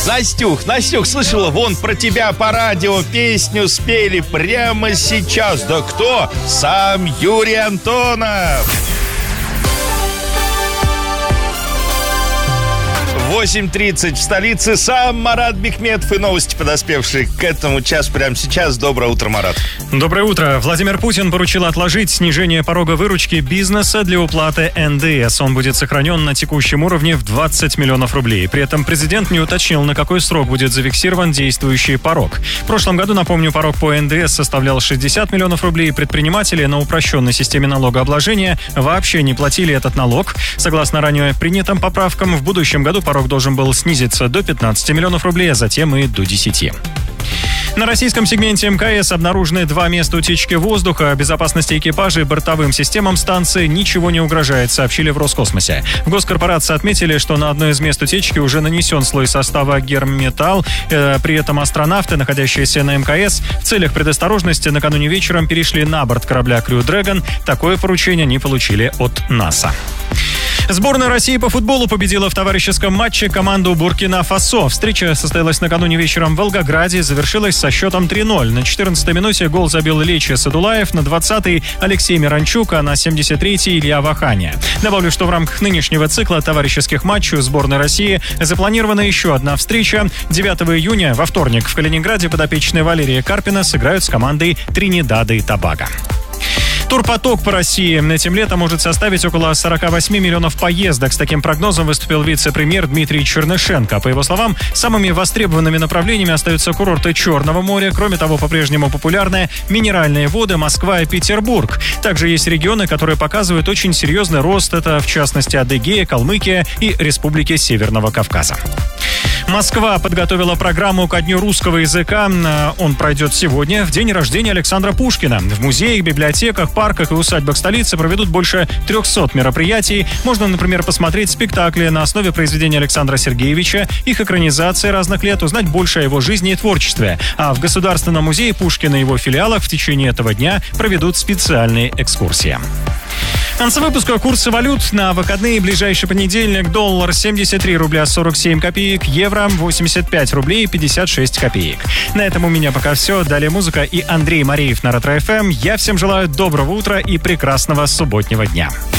Настюх, слышала, вон про тебя по радио песню спели прямо сейчас. Да кто? Сам Юрий Антонов. 8:30 в столице. Сам Марат Бекметов и новости, подоспевшие к этому часу прямо сейчас. Доброе утро, Марат. Доброе утро. Владимир Путин поручил отложить снижение порога выручки бизнеса для уплаты НДС. Он будет сохранен на текущем уровне в 20 миллионов рублей. При этом президент не уточнил, на какой срок будет зафиксирован действующий порог. В прошлом году, напомню, порог по НДС составлял 60 миллионов рублей. Предприниматели на упрощенной системе налогообложения вообще не платили этот налог. Согласно ранее принятым поправкам, в будущем году порог должен был снизиться до 15 миллионов рублей, а затем и до 10. На российском сегменте МКС обнаружены 2 места утечки воздуха. Безопасности экипажа и бортовым системам станции ничего не угрожает, сообщили в Роскосмосе. В госкорпорации отметили, что на одно из мест утечки уже нанесен слой состава Герметал. При этом астронавты, находящиеся на МКС, в целях предосторожности накануне вечером перешли на борт корабля Crew Dragon. Такое поручение они получили от НАСА. Сборная России по футболу победила в товарищеском матче команду Буркина-Фасо. Встреча состоялась накануне вечером в Волгограде, завершилась со счетом 3-0. На 14-й минуте гол забил Лечи Садулаев, на 20-й Алексей Миранчук, а на 73-й Илья Ваханя. Добавлю, что в рамках нынешнего цикла товарищеских матчей сборной России запланирована еще одна встреча. 9 июня, во вторник, в Калининграде подопечные Валерия Карпина сыграют с командой Тринидада и Тобаго. Турпоток по России этим летом может составить около 48 миллионов поездок. С таким прогнозом выступил вице-премьер Дмитрий Чернышенко. По его словам, самыми востребованными направлениями остаются курорты Черного моря. Кроме того, по-прежнему популярны минеральные воды, Москва и Петербург. Также есть регионы, которые показывают очень серьезный рост. Это, в частности, Адыгея, Калмыкия и республики Северного Кавказа. Москва подготовила программу ко Дню русского языка. Он пройдет сегодня, в день рождения Александра Пушкина. В музеях, библиотеках, парках и усадьбах столицы проведут больше 300 мероприятий. Можно, например, посмотреть спектакли на основе произведений Александра Сергеевича, их экранизации разных лет, узнать больше о его жизни и творчестве. А в Государственном музее Пушкина и его филиалах в течение этого дня проведут специальные экскурсии. Конец выпуска. Курсы валют на выходные. Ближайший понедельник. Доллар 73 рубля 47 копеек. Евро 85 рублей 56 копеек. На этом у меня пока все. Далее музыка и Андрей Мареев на Ретро ФМ. Я всем желаю доброго утра и прекрасного субботнего дня.